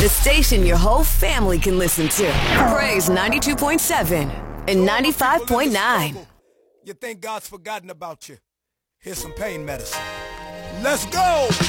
The station your whole family can listen to. Praise 92.7 and 95.9. You think God's forgotten about you? Here's some pain medicine. Let's go!